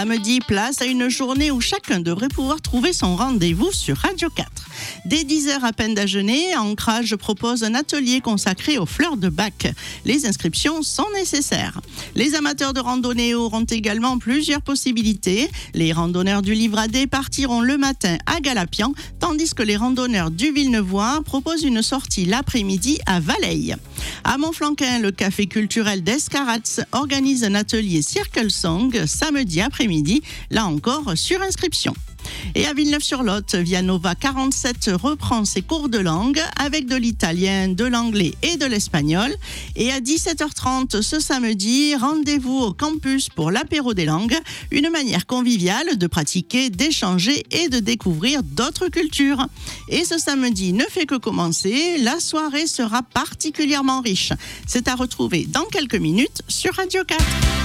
samedi, place à une journée où chacun devrait pouvoir trouver son rendez-vous sur Radio 4. Dès 10h à peine d'ajeuner, Ancrage propose un atelier consacré aux fleurs de bac. Les inscriptions sont nécessaires. Les amateurs de randonnée auront également plusieurs possibilités. Les randonneurs du Livradet partiront le matin à Galapian, tandis que les randonneurs du Villeneuvois proposent une sortie l'après-midi à Valleil. À Montflanquin, le café culturel d'Escaratz organise un atelier Circle Song samedi après-midi, là encore sur inscription. Et à Villeneuve-sur-Lot, Vianova 47 reprend ses cours de langue avec de l'italien, de l'anglais et de l'espagnol. Et à 17h30 ce samedi, rendez-vous au campus pour l'apéro des langues, une manière conviviale de pratiquer, d'échanger et de découvrir d'autres cultures. Et ce samedi ne fait que commencer, la soirée sera particulièrement riche. C'est à retrouver dans quelques minutes sur Radio 4.